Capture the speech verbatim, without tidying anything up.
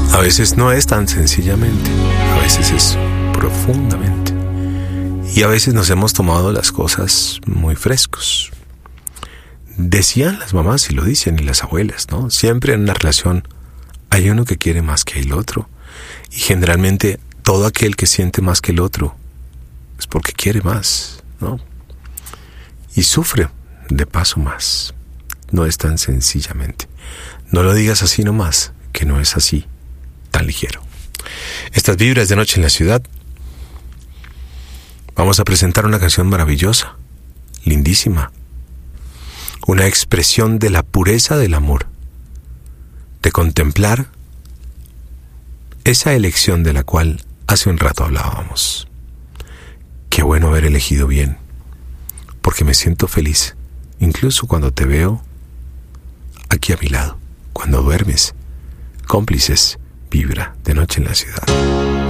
A veces no es tan sencillamente, a veces es profundamente. Y a veces nos hemos tomado las cosas muy frescos. Decían las mamás y lo dicen y las abuelas, ¿no? Siempre en una relación hay uno que quiere más que el otro. Y generalmente todo aquel que siente más que el otro es porque quiere más, ¿no? Y sufre de paso más. No es tan sencillamente. No lo digas así nomás, que no es así, tan ligero. Estas vibras de Noche en la Ciudad. Vamos a presentar una canción maravillosa, lindísima. Una expresión de la pureza del amor. De contemplar esa elección de la cual hace un rato hablábamos. Qué bueno haber elegido bien, porque me siento feliz, incluso cuando te veo aquí a mi lado, cuando duermes. Cómplices, vibra de Noche en la Ciudad.